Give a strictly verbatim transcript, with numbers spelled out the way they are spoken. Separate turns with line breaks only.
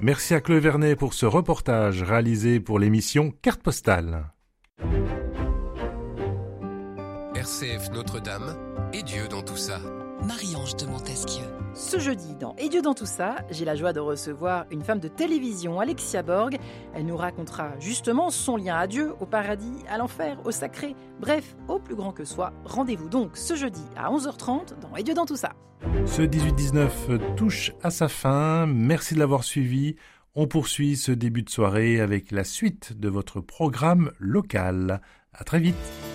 Merci à Chloé Vernet pour ce reportage réalisé pour l'émission Carte Postale.
R C F Notre-Dame et Dieu dans tout ça.
Marie-Ange de Montesquieu.
Ce jeudi, dans Et Dieu dans tout ça, j'ai la joie de recevoir une femme de télévision, Alexia Borg. Elle nous racontera justement son lien à Dieu, au paradis, à l'enfer, au sacré, bref, au plus grand que soi. Rendez-vous donc ce jeudi à onze heures trente dans Et Dieu dans tout ça.
Ce dix-huit dix-neuf touche à sa fin. Merci de l'avoir suivi. On poursuit ce début de soirée avec la suite de votre programme local. À très vite.